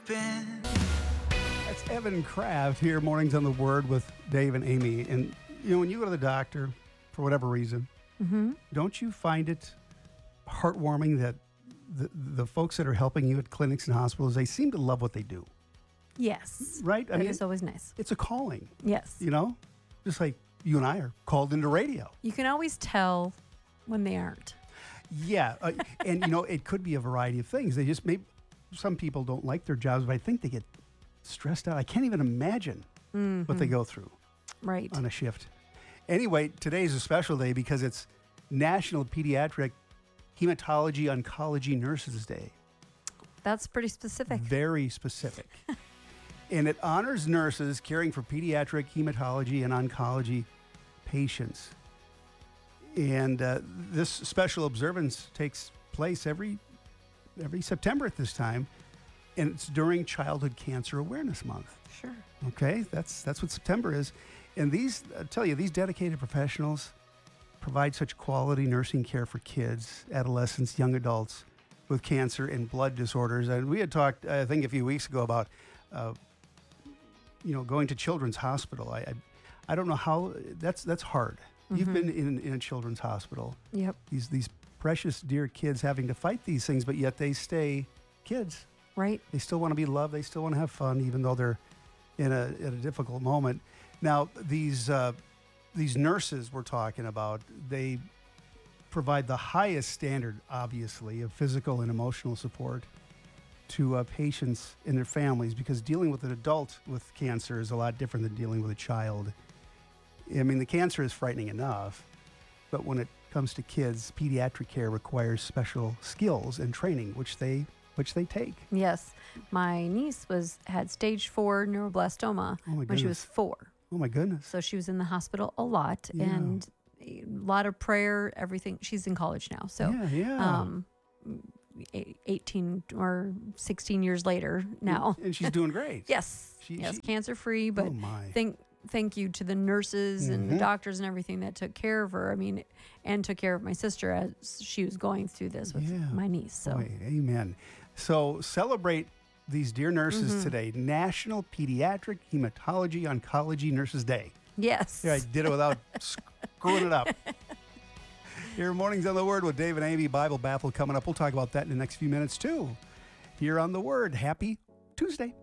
That's Evan Kraft here, Mornings on the Word with Dave and Amy. And, when you go to the doctor, for whatever reason, don't you find it heartwarming that the folks that are helping you at clinics and hospitals, they seem to love what they do? Yes. Right? That is always nice. It's a calling. Yes. Just like you and I are called into radio. You can always tell when they aren't. Yeah. And, it could be a variety of things. They just some people don't like their jobs, but I think they get stressed out. I can't even imagine what they go through on a shift. Anyway, today's a special day because it's National Pediatric Hematology Oncology Nurses Day. That's pretty specific. Very specific. And it honors nurses caring for pediatric hematology and oncology patients. And this special observance takes place every September at this time, and it's during Childhood Cancer Awareness Month. Sure. Okay, that's what September is. And these dedicated professionals provide such quality nursing care for kids, adolescents, young adults with cancer and blood disorders. And we had talked, I think, a few weeks ago about, going to Children's Hospital. I don't know how that's hard. You've been in a children's hospital. Yep. These precious, dear kids having to fight these things, but yet they stay kids. Right. They still want to be loved. They still want to have fun, even though they're in a difficult moment. Now, these nurses we're talking about, they provide the highest standard, obviously, of physical and emotional support to patients and their families, because dealing with an adult with cancer is a lot different than dealing with a child. I mean, the cancer is frightening enough, but when it comes to kids, pediatric care requires special skills and training, which they take. Yes. My niece had stage 4 neuroblastoma when she was 4. Oh, my goodness. So she was in the hospital a lot and a lot of prayer, everything. She's in college now. So 18 or 16 years later now. And she's doing great. Yes. Cancer-free, but thank you to the nurses and the doctors and everything that took care of her. I mean, and took care of my sister as she was going through this with my niece. So, amen. So celebrate these dear nurses today. National Pediatric Hematology Oncology Nurses Day. Yes. Yeah, I did it without screwing it up. Here, Mornings on the Word with Dave and Amy. Bible Baffle coming up. We'll talk about that in the next few minutes, too. Here on the Word. Happy Tuesday.